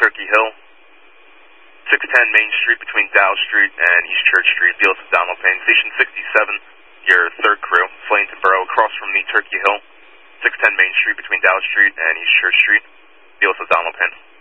Turkey Hill. 610 Main Street between Dow Street and East Church Street. Deals with Donald Payne. Station 67, your third crew, Flayington Borough, across from the Turkey Hill. 610 Main Street between Dow Street and East Church Street. Deals with Donald Payne.